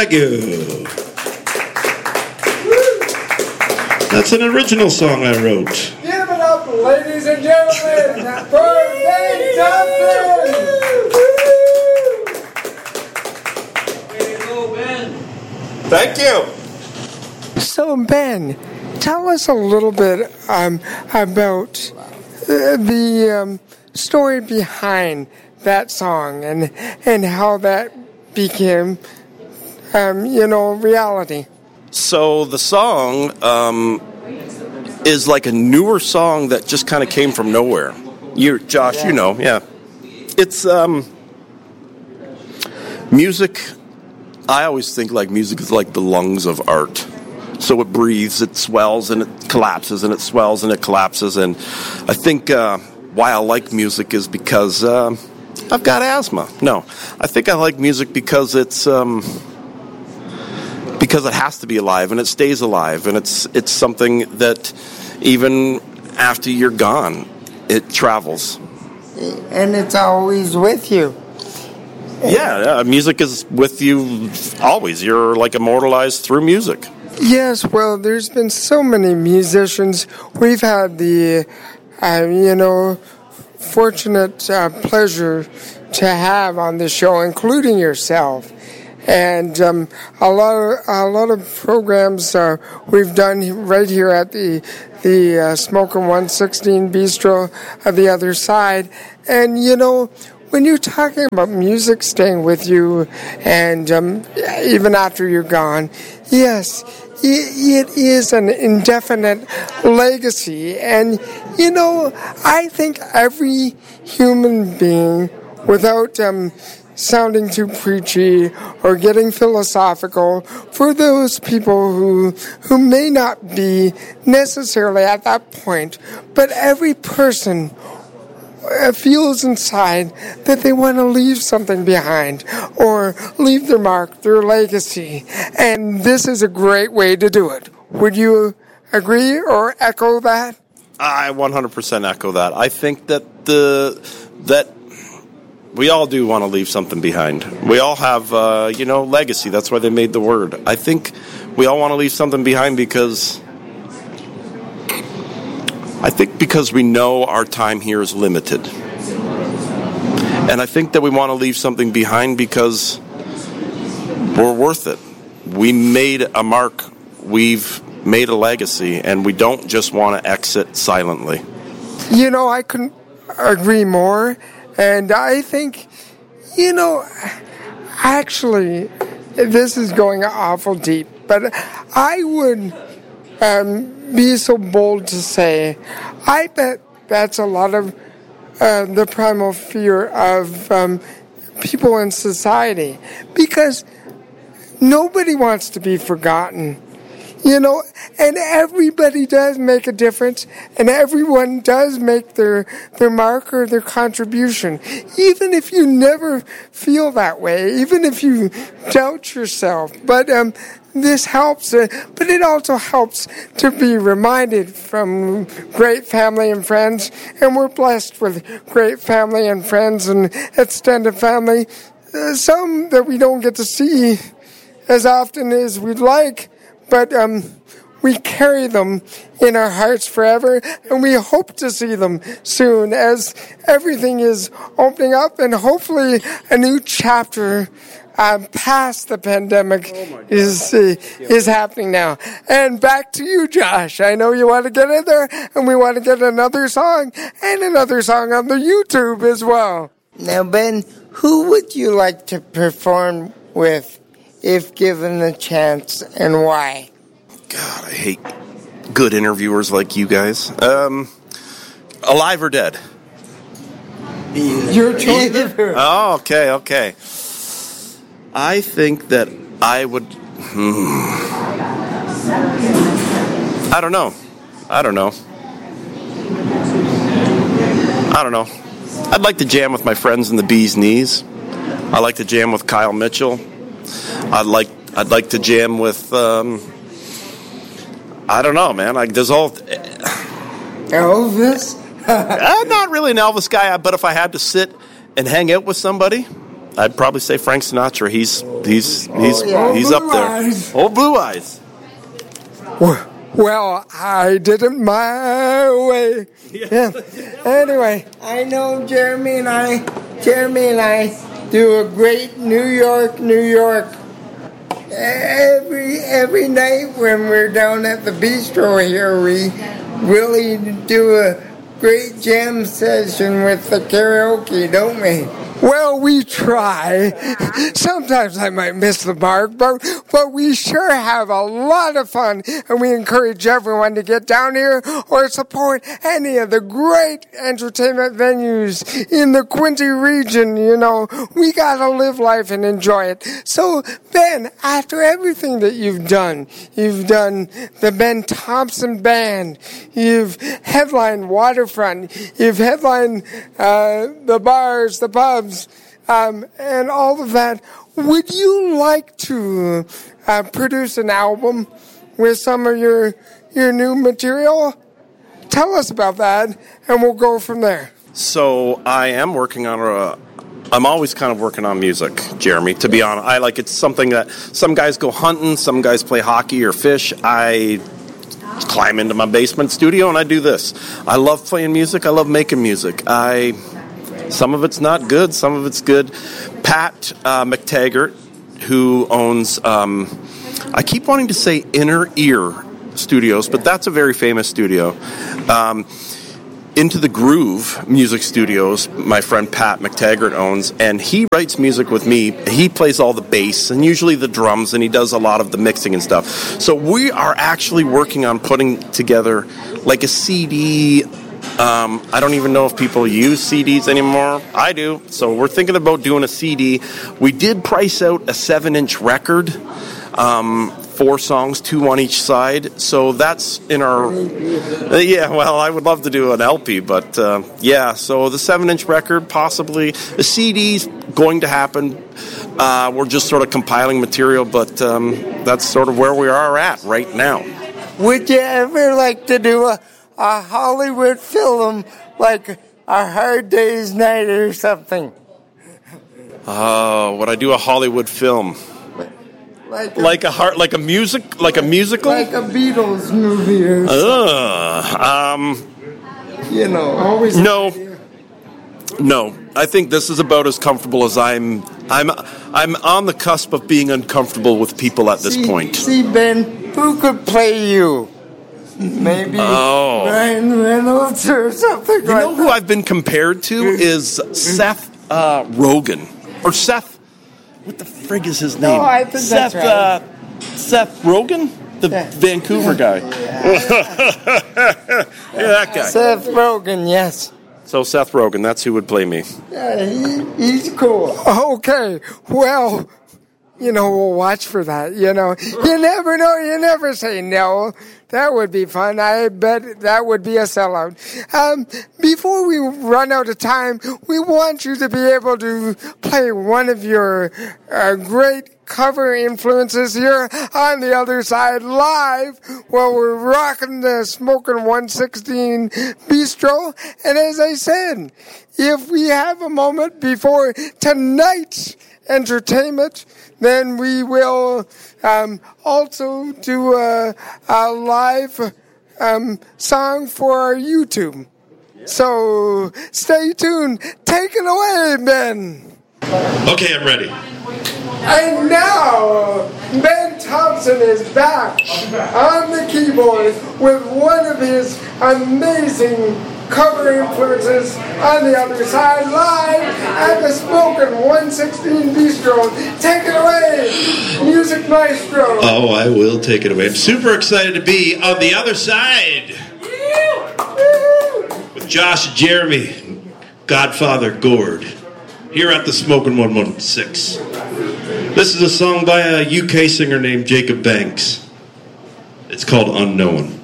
Thank you. That's an original song I wrote. Give it up, ladies and gentlemen, for Ben Thompson! Way to go, Ben. Thank you. So, Ben, tell us a little bit about the story behind that song and how that became, reality. So the song is like a newer song that just kind of came from nowhere. Josh, yeah. It's music. I always think like music is like the lungs of art. So it breathes, it swells, and it collapses, and it swells, and it collapses. And I think why I like music is because I've got asthma. No, I think I like music because it's because it has to be alive, and it stays alive, and it's something that even after you're gone, it travels. And it's always with you. Yeah, music is with you always. You're like immortalized through music. Yes, well, there's been so many musicians. We've had the, fortunate pleasure to have on the show, including yourself. And a lot of programs we've done right here at the Smokin' 116 Bistro of the other side. And, when you're talking about music staying with you and even after you're gone, yes, it is an indefinite legacy. And, I think every human being, without sounding too preachy or getting philosophical, for those people who may not be necessarily at that point, but every person feels inside that they want to leave something behind or leave their mark, their legacy, and this is a great way to do it. Would you agree or echo that? I 100% echo that. I think that we all do want to leave something behind. We all have, legacy. That's why they made the word. I think we all want to leave something behind because we know our time here is limited. And I think that we want to leave something behind because we're worth it. We made a mark. We've made a legacy, and we don't just want to exit silently. I couldn't agree more. And I think, actually, this is going awful deep, but I would be so bold to say, I bet that's a lot of the primal fear of people in society, because nobody wants to be forgotten. And everybody does make a difference, and everyone does make their mark or their contribution. Even if you never feel that way, even if you doubt yourself. But this helps, but it also helps to be reminded from great family and friends, and we're blessed with great family and friends and extended family, some that we don't get to see as often as we'd like. But we carry them in our hearts forever, and we hope to see them soon as everything is opening up, and hopefully a new chapter past the pandemic is happening now. And back to you, Josh. I know you want to get in there, and we want to get another song and another song on the YouTube as well. Now, Ben, who would you like to perform with if given the chance, and why? God, I hate good interviewers like you guys. Alive or dead? Your choice. Oh, okay. I think that I would... I don't know. I'd like to jam with my friends in the Bee's Knees. I'd like to jam with Kyle Mitchell. I'd like to jam with, I don't know, man. There's all... Elvis? I'm not really an Elvis guy, but if I had to sit and hang out with somebody, I'd probably say Frank Sinatra. He's yeah. up there. Eyes. Old Blue Eyes. Well, I did it my way. Yeah. Anyway, I know Jeremy and I do a great New York. Every night when we're down at the bistro here, we really do a great jam session with the karaoke, don't we? Well, we try. Sometimes I might miss the mark, but we sure have a lot of fun, and we encourage everyone to get down here or support any of the great entertainment venues in the Quinte region. You know, we gotta live life and enjoy it. So, Ben, after everything that you've done the Ben Thompson Band, you've headlined Waterfront, you've headlined the bars, the pubs, and all of that. Would you like to produce an album with some of your new material? Tell us about that, and we'll go from there. So I am working on I'm always kind of working on music, Jeremy, to be honest. It's something that some guys go hunting, some guys play hockey or fish. I climb into my basement studio and I do this. I love playing music. I love making music. Some of it's not good, some of it's good. Pat McTaggart, who owns, I keep wanting to say Inner Ear Studios, but that's a very famous studio. Into the Groove Music Studios, my friend Pat McTaggart owns, and he writes music with me. He plays all the bass and usually the drums, and he does a lot of the mixing and stuff. So we are actually working on putting together like a CD. I don't even know if people use CDs anymore. I do. So we're thinking about doing a CD. We did price out a 7-inch record, 4 songs, 2 on each side. So that's in our... I would love to do an LP, but so the 7-inch record, possibly. The CD's going to happen. We're just sort of compiling material, but that's sort of where we are at right now. Would you ever like to do a Hollywood film like A Hard Day's Night or something? Would I do a Hollywood film? Like a musical? Like a Beatles movie or something. Always. No. I think this is about as comfortable as I'm on the cusp of being uncomfortable with people at this point. See, Ben, who could play you? Maybe Ryan Reynolds or something like that. You know who I've been compared to is Seth Rogen. Or Seth... What the frig is his name? No, I think Seth, that's right. Seth Rogen? The Vancouver guy. That guy. Seth Rogen, yes. So Seth Rogen, that's who would play me. Yeah, he's cool. Okay, well... we'll watch for that, You never know. You never say no. That would be fun. I bet that would be a sellout. Before we run out of time, we want you to be able to play one of your great cover influences here on the other side live while we're rocking the Smokin' 116 Bistro. And as I said, if we have a moment before tonight's entertainment, then we will also do a live song for our YouTube. So stay tuned. Take it away, Ben. Okay, I'm ready. And now, Ben Thompson is back on the keyboard with one of his amazing cover influences on the other side, live at the Smokin' 116 Bistro. Take it away, Music Maestro. Oh, I will take it away. I'm super excited to be on the other side with Josh and Jeremy, Godfather Gord, here at the Smokin' 116. This is a song by a UK singer named Jacob Banks. It's called Unknown.